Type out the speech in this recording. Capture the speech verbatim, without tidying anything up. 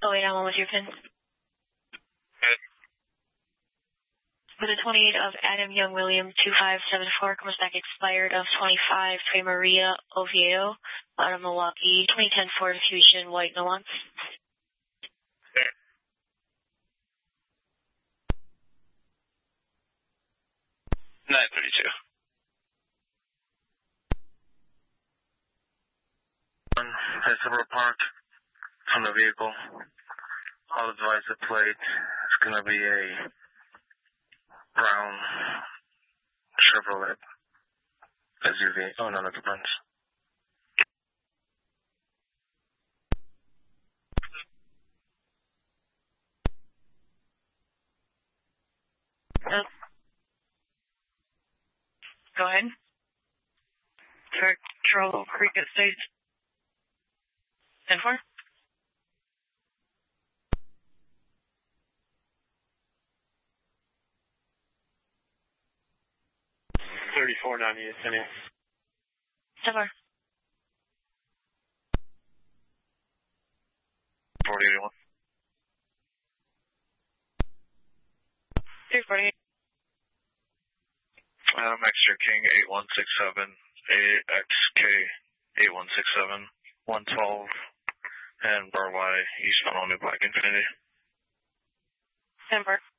Oh, wait, I'm on with your pin. With a twenty-eight of Adam Young William two five seven four, comes back expired of twenty-five, Trey Maria Oviedo, out of Milwaukee, twenty ten Ford Fusion, white nuance. nine thirty-two. Has Silver Park from the vehicle. All advise the plate. It's going to be a brown Chevrolet S U V. Oh, no, that's a Benz. Yep. Go ahead. Track Trouble Creek Estates. ten four. thirty-four ninety-eight, ten eight. ten four. forty eighty-one. three forty-eight. Um, Extra King eight one six seven, A X K eight one six seven, one twelve, and Burway, eastbound on New Black Infinity. ten four.